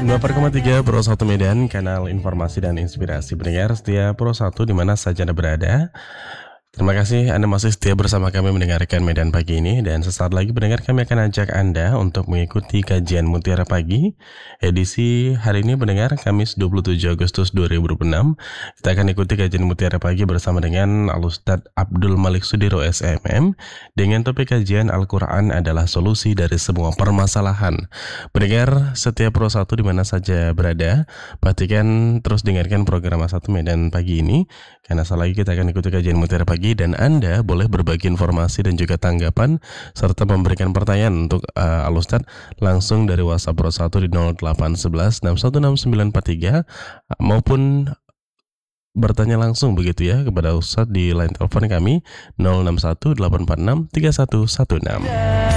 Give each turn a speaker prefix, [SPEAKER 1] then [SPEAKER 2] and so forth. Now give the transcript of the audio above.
[SPEAKER 1] 94,3 Pro 1 Medan, kanal informasi dan inspirasi pendengar setia Pro 1 di mana saja Anda berada. Terima kasih Anda masih setia bersama kami mendengarkan Medan Pagi ini. Dan sesaat lagi pendengar, kami akan ajak Anda untuk mengikuti kajian Mutiara Pagi edisi hari ini pendengar, Kamis 27 Agustus 2026. Kita akan ikuti kajian Mutiara Pagi bersama dengan Al-Ustadz Abdul Malik Sudiro SMM dengan topik kajian Al-Quran adalah solusi dari semua permasalahan. Pendengar setia Pro 1 di mana saja berada, perhatikan terus dengarkan program A1 Medan Pagi ini, karena saat lagi kita akan ikuti kajian Mutiara Pagi dan Anda boleh berbagi informasi dan juga tanggapan serta memberikan pertanyaan untuk Al-Ustadz langsung dari WhatsApp Pro 1 di 0811 616943 maupun bertanya langsung begitu ya kepada Ustadz di line telepon kami 061 846 3116.